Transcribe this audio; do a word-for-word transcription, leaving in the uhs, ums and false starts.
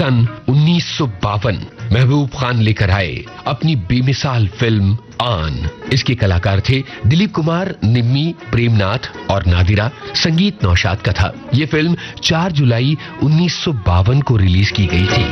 सन उन्नीस सौ बावन महबूब खान लेकर आए अपनी बेमिसाल फिल्म आन। इसके कलाकार थे दिलीप कुमार, निम्मी, प्रेमनाथ और नादिरा। संगीत नौशाद का था। यह फिल्म चार जुलाई उन्नीस सौ बावन को रिलीज की गई थी।